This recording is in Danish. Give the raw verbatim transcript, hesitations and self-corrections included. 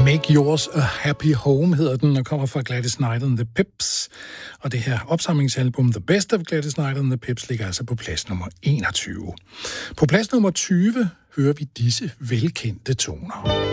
Make Yours a Happy Home hedder den, og kommer fra Gladys Knight and the Pips. Og det her opsamlingsalbum, The Best of Gladys Knight and the Pips, ligger altså på plads nummer enogtyve. På plads nummer tyve hører vi disse velkendte toner.